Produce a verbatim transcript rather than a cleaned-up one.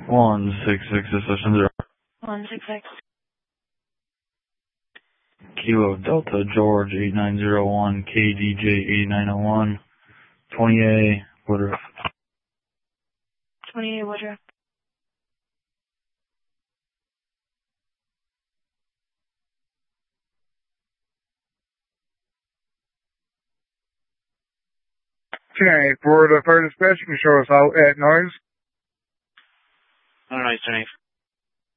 one six six, session zero. one six six. Kilo Delta George eight nine zero one, K D J eight nine zero one, twenty A, Woodruff. twenty A Woodruff. Okay, for the fire dispatch, you can show us out at noise. Oh, nice, Jenny.